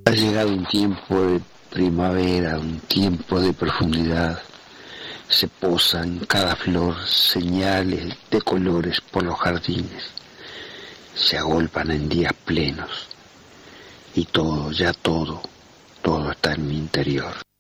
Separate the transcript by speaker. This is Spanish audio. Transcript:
Speaker 1: Ha llegado un tiempo de primavera, un tiempo de profundidad. Se posan en cada flor señales de colores por los jardines. Se agolpan en días plenos. Y todo, ya todo está en mi interior.